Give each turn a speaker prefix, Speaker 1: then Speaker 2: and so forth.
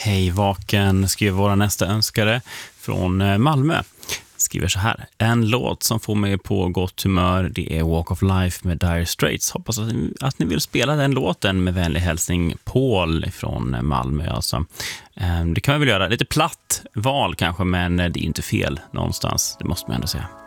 Speaker 1: Hej vaken, skriver våra nästa önskare från Malmö. Skriver så här: en låt som får mig på gott humör, det är Walk of Life med Dire Straits. Hoppas att ni vill spela den låten. Med vänlig hälsning Paul från Malmö alltså. Det kan man väl göra, lite platt val kanske, men det är inte fel någonstans, det måste man ändå säga.